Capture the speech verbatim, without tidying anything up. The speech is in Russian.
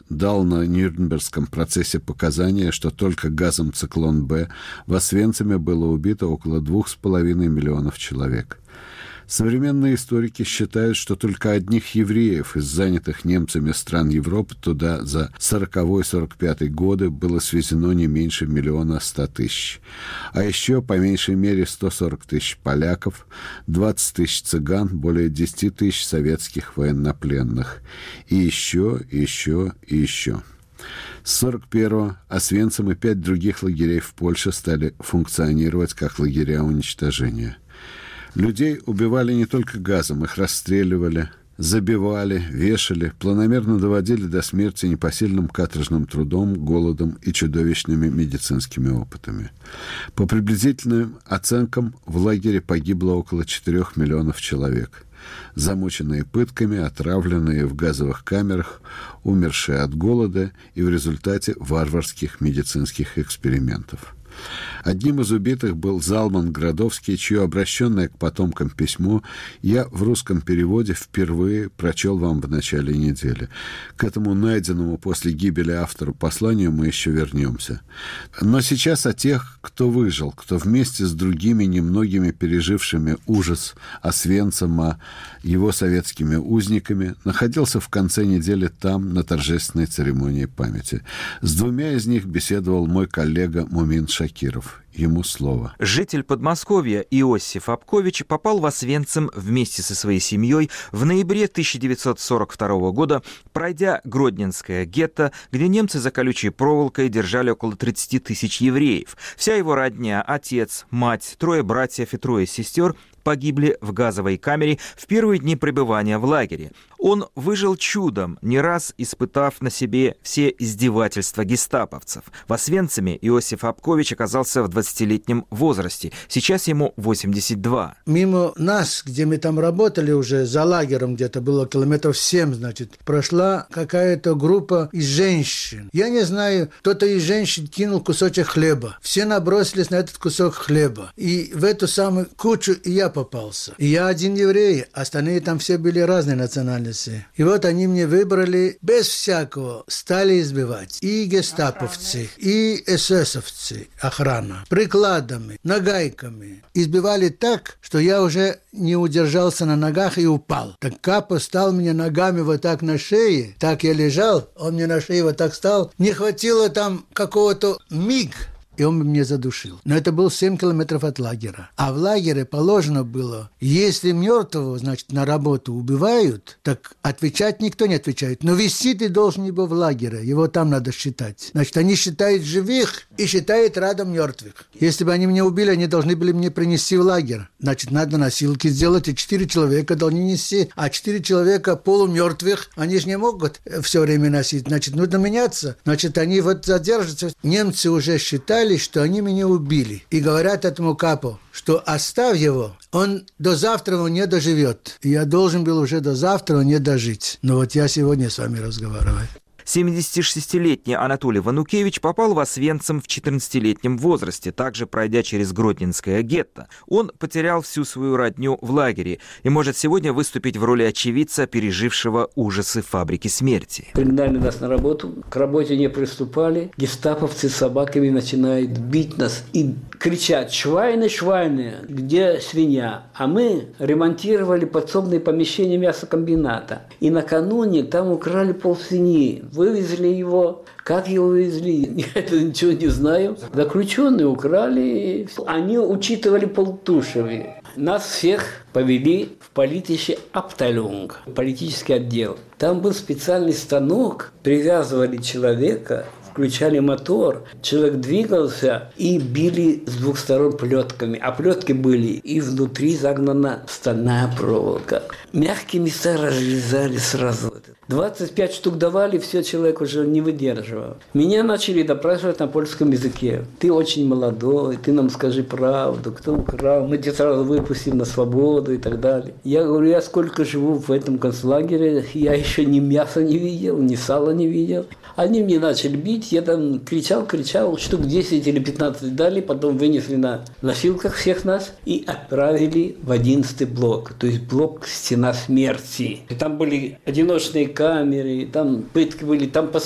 дал на Нюрнбергском процессе показания, что только газом «Циклон-Б» в Освенциме было убито около двух с половиной миллионов человек. Современные историки считают, что только одних евреев из занятых немцами стран Европы туда за сороковой — сорок пятый годы было свезено не меньше миллиона ста тысяч. А еще по меньшей мере сто сорок тысяч поляков, двадцать тысяч цыган, более десять тысяч советских военнопленных. И еще, и еще, и еще. С сорок первого Освенцим и пять других лагерей в Польше стали функционировать как лагеря уничтожения. Людей убивали не только газом, их расстреливали, забивали, вешали, планомерно доводили до смерти непосильным каторжным трудом, голодом и чудовищными медицинскими опытами. По приблизительным оценкам, в лагере погибло около четырех миллионов человек. Замученные пытками, отравленные в газовых камерах, умершие от голода и в результате варварских медицинских экспериментов. Одним из убитых был Залман Градовский, чье обращенное к потомкам письмо я в русском переводе впервые прочел вам в начале недели. К этому найденному после гибели автору посланию мы еще вернемся. Но сейчас о тех, кто выжил, кто вместе с другими немногими пережившими ужас Освенцима, его советскими узниками, находился в конце недели там, на торжественной церемонии памяти. С двумя из них беседовал мой коллега Мумин Шакиров. Ему слово. Житель Подмосковья Иосиф Апкович попал в Освенцим вместе со своей семьей в ноябре тысяча девятьсот сорок второго года, пройдя Гродненское гетто, где немцы за колючей проволокой держали около тридцати тысяч евреев. Вся его родня, отец, мать, трое братьев и трое сестер погибли в газовой камере в первые дни пребывания в лагере. Он выжил чудом, не раз испытав на себе все издевательства гестаповцев. В Освенциме Иосиф Апкович оказался в двадцатилетнем возрасте. Сейчас ему восемьдесят два. Мимо нас, где мы там работали уже, за лагерем где-то было километров семь, значит, прошла какая-то группа из женщин. Я не знаю, кто-то из женщин кинул кусочек хлеба. Все набросились на этот кусок хлеба. И в эту самую кучу и я попался. И я один еврей, остальные там все были разные национальности. И вот они мне выбрали без всякого, стали избивать. И гестаповцы, и эсэсовцы, охрана, прикладами, нагайками. Избивали так, что я уже не удержался на ногах и упал. Так Капо стал мне ногами вот так на шее, так я лежал, он мне на шее вот так стал. Не хватило там какого-то миг, и он меня задушил. Но это был семь километров от лагеря. А в лагере положено было, если мертвого, значит, на работу убивают, так отвечать никто не отвечает. Но вести ты должен его в лагере, его там надо считать. Значит, они считают живых и считают рядом мертвых. Если бы они меня убили, они должны были мне принести в лагерь. Значит, надо носилки сделать, и четыре человека должны нести. А четыре человека полумертвых, они же не могут все время носить. Значит, нужно меняться. Значит, они вот задержатся. Немцы уже считали, что они меня убили. И говорят этому Капо, что оставь его, он до завтра не доживет. И я должен был уже до завтра не дожить. Но вот я сегодня с вами разговариваю. семидесятишестилетний Анатолий Ванукевич попал в Освенцим в четырнадцатилетнем возрасте, также пройдя через Гродненское гетто. Он потерял всю свою родню в лагере и может сегодня выступить в роли очевидца, пережившего ужасы фабрики смерти. Пригнали нас на работу, к работе не приступали, гестаповцы с собаками начинают бить нас и кричать: «Швайны, швайны, где свинья?» А мы ремонтировали подсобные помещения мясокомбината. И накануне там украли полсвиньи. Вывезли его. Как его вывезли, я это ничего не знаю. Заключенные украли. Они учитывали полтушеви. Нас всех повели в политический Абталюнг, политический отдел. Там был специальный станок, привязывали человека, включали мотор, человек двигался и били с двух сторон плетками. А плетки были, и внутри загнана стальная проволока. Мягкие места разрезали сразу. двадцать пять штук давали, все, человек уже не выдерживал. Меня начали допрашивать на польском языке. Ты очень молодой, ты нам скажи правду, кто украл, мы тебя сразу выпустим на свободу и так далее. Я говорю, я сколько живу в этом концлагере, я еще ни мяса не видел, ни сала не видел. Они мне начали бить, я там кричал, кричал, штук десять или пятнадцать дали, потом вынесли на носилках всех нас и отправили в одиннадцатый блок, то есть блок «Стена смерти». И там были одиночные камеры, там пытки были, там